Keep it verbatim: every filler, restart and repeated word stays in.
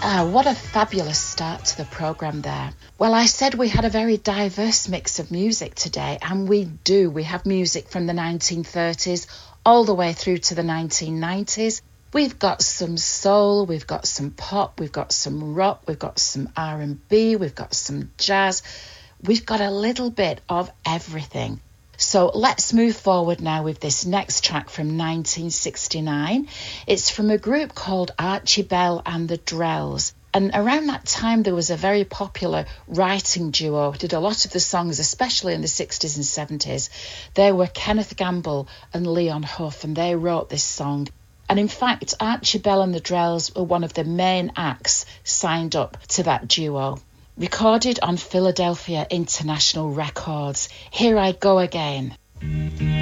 Ah, what a fabulous start to the programme there. Well, I said we had a very diverse mix of music today, and we do. We have music from the nineteen thirties all the way through to the nineteen nineties. We've got some soul, we've got some pop, we've got some rock, we've got some R and B, we've got some jazz. We've got a little bit of everything. So let's move forward now with this next track from nineteen sixty-nine. It's from a group called Archie Bell and the Drells. And around that time, there was a very popular writing duo who did a lot of the songs, especially in the sixties and seventies. They were Kenneth Gamble and Leon Huff, and they wrote this song. And in fact, Archie Bell and the Drells were one of the main acts signed up to that duo. Recorded on Philadelphia International Records. Here I Go Again.